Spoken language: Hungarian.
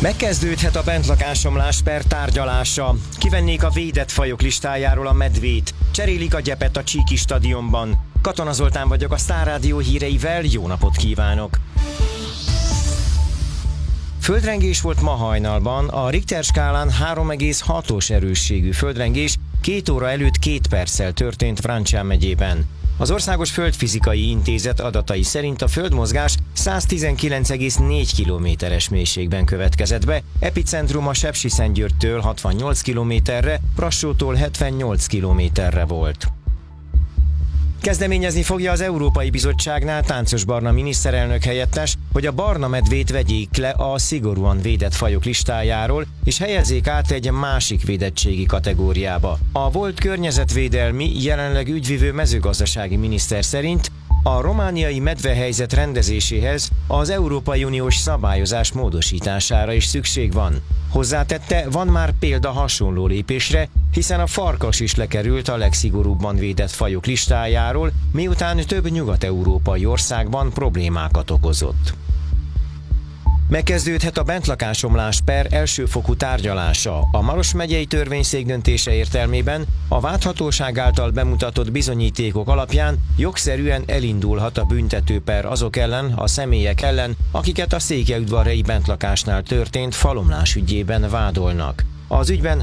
Megkezdődhet a bentlakásomlás per tárgyalása. Kivennék a védett fajok listájáról a medvét. Cserélik a gyepet a Csíki stadionban. Katona Zoltán vagyok a Sztár Rádió híreivel, jó napot kívánok! Földrengés volt ma hajnalban, a Richter skálán 3,6-os erősségű földrengés 2 óra előtt 2 perccel történt Vrancsia megyében. Az Országos Földfizikai Intézet adatai szerint a földmozgás 119,4 kilométeres mélységben következett be, epicentruma Sepsiszentgyörgytől 68 kilométerre, Brassótól 78 kilométerre volt. Kezdeményezni fogja az Európai Bizottságnál Táncos Barna miniszterelnök helyettes, hogy a barna medvét vegyék le a szigorúan védett fajok listájáról, és helyezzék át egy másik védettségi kategóriába. A volt környezetvédelmi, jelenleg ügyvivő mezőgazdasági miniszter szerint a romániai medvehelyzet rendezéséhez az Európai Uniós szabályozás módosítására is szükség van. Hozzátette, van már példa hasonló lépésre, hiszen a farkas is lekerült a legszigorúbban védett fajok listájáról, miután több nyugat-európai országban problémákat okozott. Megkezdődhet a bentlakásomlás per elsőfokú tárgyalása. A Maros megyei törvényszék döntése értelmében a vádhatóság által bemutatott bizonyítékok alapján jogszerűen elindulhat a büntetőper azok ellen, a személyek ellen, akiket a székelyudvarhelyi bentlakásnál történt falomlás ügyében vádolnak. Az ügyben